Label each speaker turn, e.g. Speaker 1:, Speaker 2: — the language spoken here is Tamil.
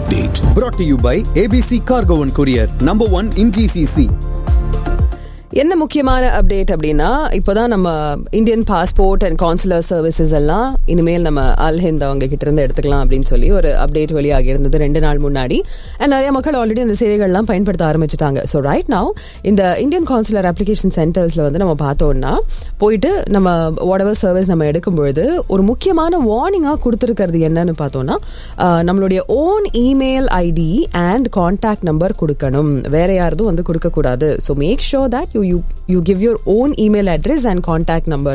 Speaker 1: update. Brought to you by ABC Cargo and Courier, number 1 in GCC.
Speaker 2: என்ன முக்கியமான அப்டேட் அப்படின்னா, இப்போதான் நம்ம Indian passport and consular services எல்லாம் இனிமேல் நம்ம அல்ஹிந்த் அவங்க கிட்ட இருந்து எடுத்துக்கலாம் அப்படின்னு சொல்லி ஒரு அப்டேட் வெளியாகி இருந்தது 2 நாள் முன்னாடி. அண்ட் நிறைய மக்கள் ஆல்ரெடி இந்த சேவைகள்லாம் பயன்படுத்த ஆரம்பிச்சுட்டாங்க. ஸோ ரைட் நவ் இந்த இந்தியன் கான்சுலர் அப்ளிகேஷன் சென்டர்ஸில் வந்து நம்ம பார்த்தோம்னா, போயிட்டு நம்ம வாட்எவர் சர்வீஸ் நம்ம எடுக்கும்பொழுது ஒரு முக்கியமான வார்னிங்காக கொடுத்துருக்கிறது என்னன்னு பார்த்தோம்னா, நம்மளுடைய own email ID and contact number கொடுக்கணும், வேற யாரதும் வந்து கொடுக்கக்கூடாது. So make sure that you give your own email address and contact number